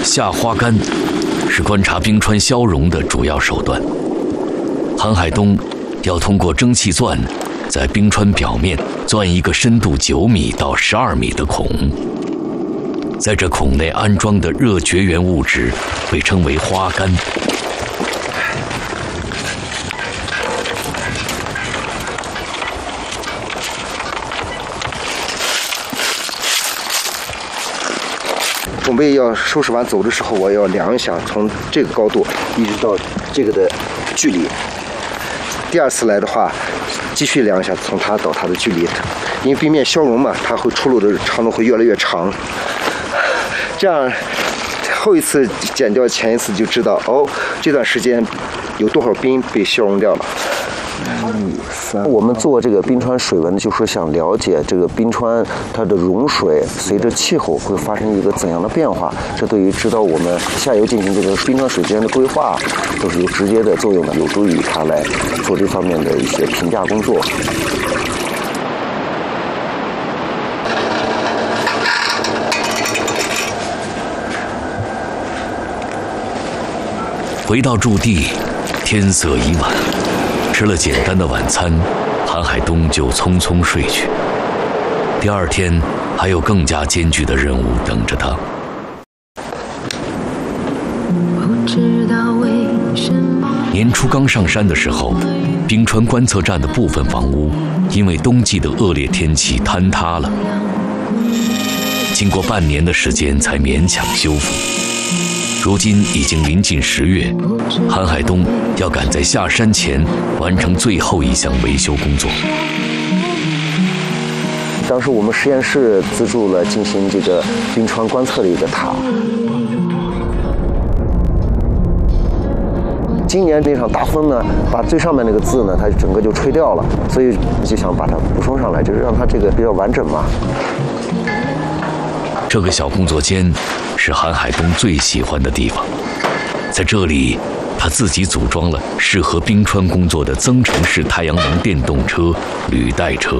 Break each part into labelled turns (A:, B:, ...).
A: 下花杆是观察冰川消融的主要手段。韩海东要通过蒸汽钻，在冰川表面钻一个深度9米到12米的孔，在这孔内安装的热绝缘物质被称为花杆。
B: 准备要收拾完走的时候，我要量一下从这个高度一直到这个的距离。第二次来的话，继续量一下从它到它的距离，因为冰面消融嘛，它会出露的长度会越来越长。这样后一次减掉前一次就知道哦，这段时间有多少冰被消融掉了。我们做这个冰川水文，就是想了解这个冰川它的融水随着气候会发生一个怎样的变化，这对于指导我们下游进行这个冰川水资源的规划都是有直接的作用的，有助于它来做这方面的一些评价工作。
A: 回到驻地，天色已晚。吃了简单的晚餐，韩海东就匆匆睡去。第二天还有更加艰巨的任务等着他。年初刚上山的时候，冰川观测站的部分房屋因为冬季的恶劣天气坍塌了，经过半年的时间才勉强修复。如今已经临近10月，韩海东要赶在下山前完成最后一项维修工作。
B: 当时我们实验室资助了进行这个冰川观测的一个塔。今年那场大风呢，把最上面那个字呢，它整个就吹掉了，所以就想把它补充上来，就是让它这个比较完整嘛。
A: 这个小工作间是韩海东最喜欢的地方，在这里，他自己组装了适合冰川工作的增程式太阳能电动车履带车。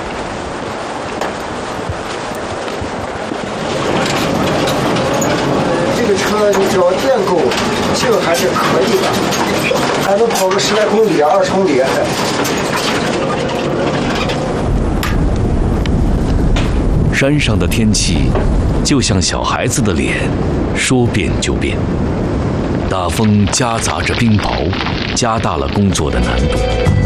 B: 这个车你只要电够劲还是可以的，还能跑个10来公里、20公里。
A: 山上的天气就像小孩子的脸，说变就变。大风夹杂着冰雹，加大了工作的难度。